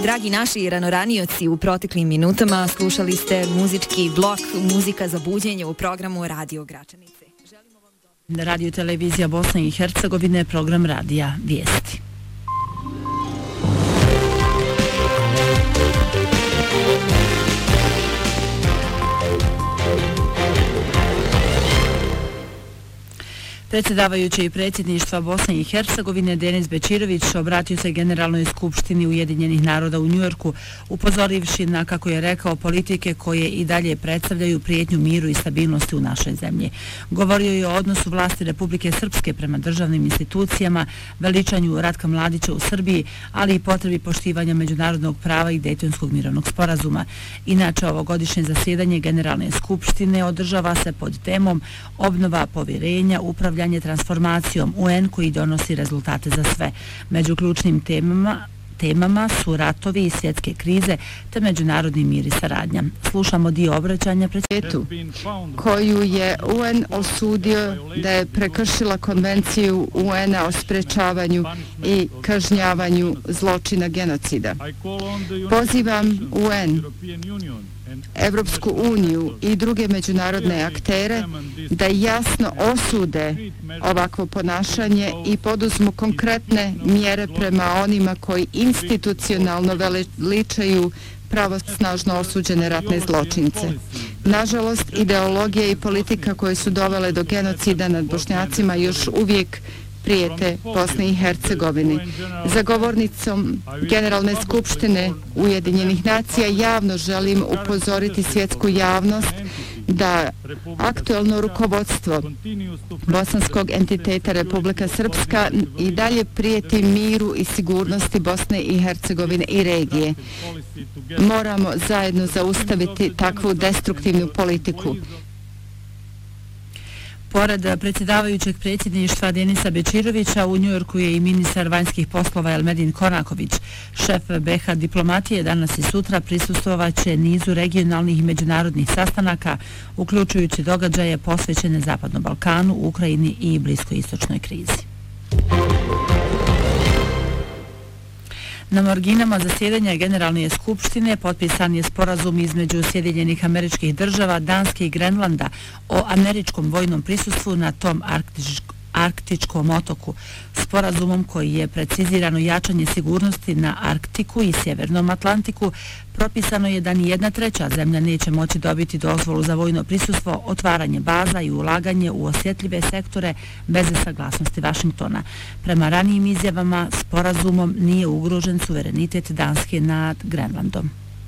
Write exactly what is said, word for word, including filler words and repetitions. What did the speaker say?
Dragi naši ranoranioci, u proteklim minutama slušali ste muzički blok Muzika za buđenje u programu Radio Gračanice. Radio televizija Bosne i Hercegovine, program radija Vijesti. Predsjedavajući predsjedništva Bosne i Hercegovine Denis Bećirović obratio se Generalnoj skupštini Ujedinjenih naroda u Njujorku, upozorivši na, kako je rekao, politike koje i dalje predstavljaju prijetnju miru i stabilnosti u našoj zemlji. Govorio je o odnosu vlasti Republike Srpske prema državnim institucijama, veličanju Ratka Mladića u Srbiji, ali i potrebi poštivanja međunarodnog prava i Dejtonskog mirovnog sporazuma. Inače, ovogodišnje zasjedanje Generalne skupštine održava se pod temom obnova povjerenja, upravljanja transformacijom U N koji donosi rezultate za sve. Među ključnim temama temama su ratovi i svjetske krize te međunarodni mir i saradnja. Slušamo dio obraćanja predsjedniku koju je U N osudio da je prekršila konvenciju U N-a o sprečavanju i kažnjavanju zločina genocida. Pozivam U N, Evropsku uniju i druge međunarodne aktere da jasno osude ovakvo ponašanje i poduzmu konkretne mjere prema onima koji institucionalno veličaju pravosnažno osuđene ratne zločince. Nažalost, ideologija i politika koje su dovele do genocida nad Bošnjacima još uvijek prijete Bosni i Hercegovini. Za govornicom Generalne skupštine Ujedinjenih nacija javno želim upozoriti svjetsku javnost da aktuelno rukovodstvo bosanskog entiteta Republika Srpska i dalje prijeti miru i sigurnosti Bosne i Hercegovine i regije. Moramo zajedno zaustaviti takvu destruktivnu politiku. Pored predsjedavajućeg predsjedništva Denisa Bećirovića, u Njujorku je i ministar vanjskih poslova Elmedin Konaković. Šef B iH diplomatije danas i sutra prisustvovaće nizu regionalnih i međunarodnih sastanaka, uključujući događaje posvećene Zapadnom Balkanu, Ukrajini i bliskoistočnoj krizi. Na marginama zasjedanja Generalne skupštine potpisan je sporazum između Sjedinjenih Američkih Država, Danske i Grenlanda o američkom vojnom prisustvu na tom arktičkom Arktičkom otoku. Sporazumom koji je precizirano jačanje sigurnosti na Arktiku i Sjevernom Atlantiku, propisano je da ni jedna treća zemlja neće moći dobiti dozvolu za vojno prisustvo, otvaranje baza i ulaganje u osjetljive sektore bez saglasnosti Vašingtona. Prema ranijim izjavama, sporazumom nije ugrožen suverenitet Danske nad Grenlandom.